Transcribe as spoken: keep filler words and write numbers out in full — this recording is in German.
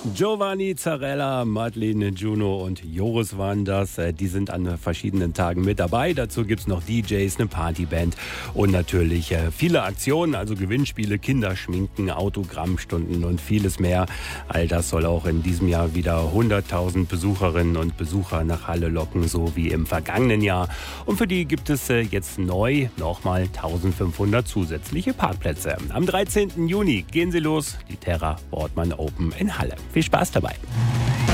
Giovanni Zarella, Madeleine Juno und Joris waren das. Die sind an verschiedenen Tagen mit dabei. Dazu gibt es noch D Js, eine Partyband und natürlich viele Aktionen, also Gewinnspiele, Kinderschminken, Autogrammstunden und vieles mehr. All das soll auch in diesem Jahr wieder hunderttausend Besucherinnen und Besucher nach Halle locken, so wie im vergangenen Jahr. Und für die gibt es jetzt neu nochmal eintausendfünfhundert zusätzliche Parkplätze. Am dreizehnten Juni gehen sie los, die Terra Wortmann Open in Halle. Viel Spaß dabei.